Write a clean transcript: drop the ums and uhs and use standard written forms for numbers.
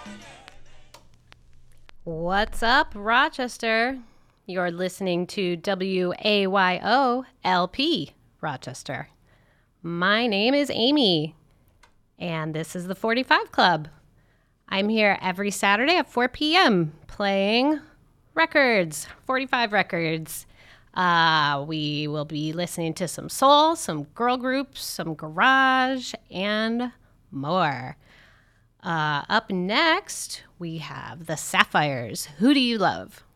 What's up, Rochester? You're listening to WAYO LP, Rochester. My name is Amy, and this is the 45 Club. I'm here every Saturday at 4 p.m. playing records, 45 records. We will be listening to some soul, some girl groups, some garage, and more. Up next, we have the Sapphires. Who do you love?